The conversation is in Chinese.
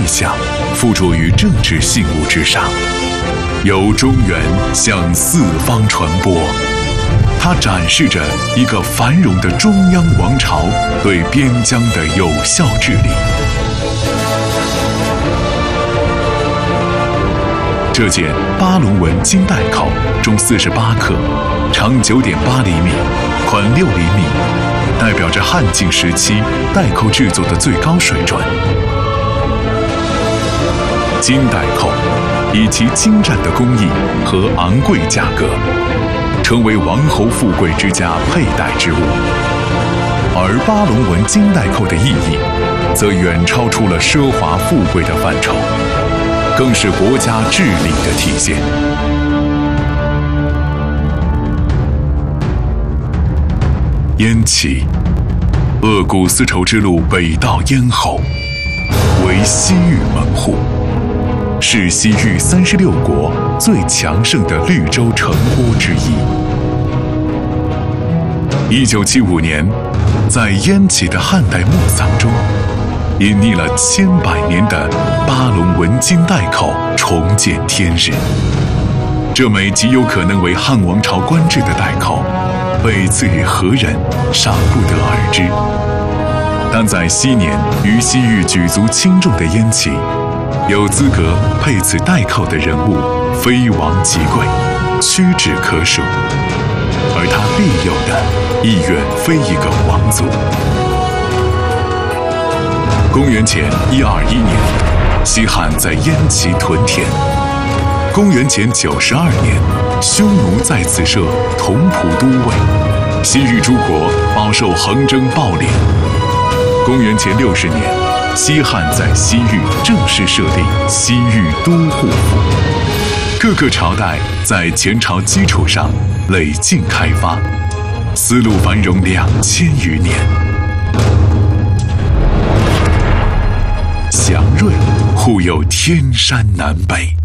想附着于政治信物之上，由中原向四方传播。它展示着一个繁荣的中央王朝对边疆的有效治理。这件巴龙纹金带扣重48克，长9.8厘米，宽6厘米，代表着汉晋时期带扣制作的最高水准。金带扣以其精湛的工艺和昂贵价格，成为王侯富贵之家佩戴之物。而巴龙纹金带扣的意义，则远超出了奢华富贵的范畴，更是国家治理的体现。燕齐，鄂古丝绸之路北到咽喉，为西域门户，是西域36国最强盛的绿洲城郭之一。1975年，在燕齐的汉代墓葬中，隐匿了1100年的巴龙纹金带扣重见天日。这枚极有可能为汉王朝官制的带扣，被赐予何人，尚不得而知。但在昔年于西域举足轻重的燕齐，有资格佩此带扣的人物，非王即贵，屈指可数。而他庇佑的，亦远非一个王族。公元前121年，西汉在燕齐屯田。公元前92年，匈奴在此设同蒲都尉，西域诸国饱受横征暴敛。公元前60年，西汉在西域正式设立西域都护府。各个朝代在前朝基础上累进开发，丝路繁荣2000余年。祥瑞护佑天山南北。